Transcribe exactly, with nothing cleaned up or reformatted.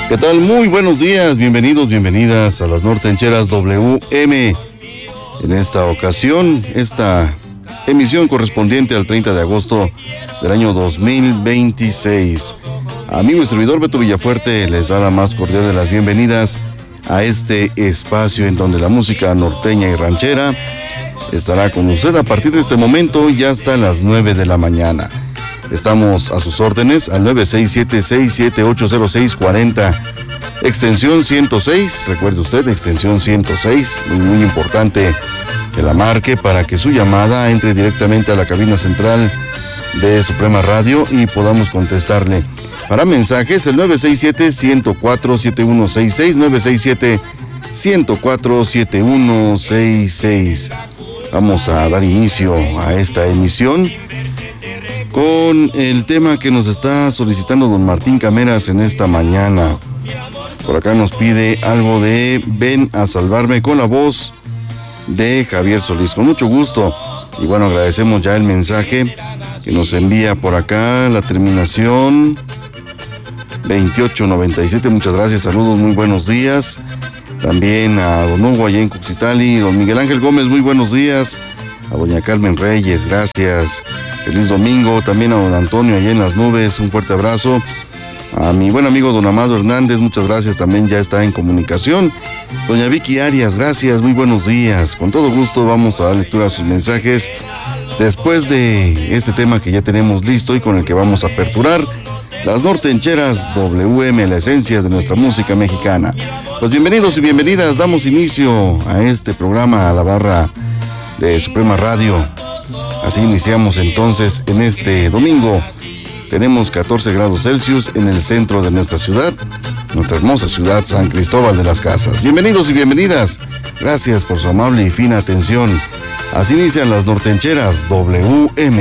¿Qué tal? Muy buenos días, bienvenidos, bienvenidas a las Nortencheras W M. En esta ocasión, esta emisión correspondiente al treinta de agosto del año dos mil veintiséis. Amigo y servidor Beto Villafuerte les da la más cordial de las bienvenidas a este espacio en donde la música norteña y ranchera estará con usted a partir de este momento y hasta las nueve de la mañana. Estamos a sus órdenes al nueve seis siete, seis siete ocho cero seis cuatro cero, extensión ciento seis, recuerde usted, extensión ciento seis, muy, muy importante que la marque para que su llamada entre directamente a la cabina central de Suprema Radio y podamos contestarle. Para mensajes, el nueve seis siete, uno cero cuatro, siete uno seis seis, nueve seis siete, uno cero cuatro, siete uno seis seis. Vamos a dar inicio a esta emisión con el tema que nos está solicitando don Martín Cameras en esta mañana. Por acá nos pide algo de Ven a salvarme con la voz de Javier Solís. Con mucho gusto. Y bueno, agradecemos ya el mensaje que nos envía por acá, la terminación veintiocho noventa y siete. Muchas gracias, saludos, muy buenos días. También a don Hugo allá en Cuxitali, don Miguel Ángel Gómez, muy buenos días. A doña Carmen Reyes, gracias. Feliz domingo. También a don Antonio allá en las nubes, un fuerte abrazo. A mi buen amigo don Amado Hernández, muchas gracias, también ya está en comunicación. Doña Vicky Arias, gracias, muy buenos días. Con todo gusto vamos a dar lectura a sus mensajes después de este tema que ya tenemos listo y con el que vamos a aperturar las Nortencheras W M, la esencia de nuestra música mexicana. Pues bienvenidos y bienvenidas, damos inicio a este programa a la barra de Suprema Radio. Así iniciamos entonces en este domingo. Tenemos catorce grados Celsius en el centro de nuestra ciudad, nuestra hermosa ciudad San Cristóbal de las Casas. Bienvenidos y bienvenidas. Gracias por su amable y fina atención. Así inician las Nortencheras W M.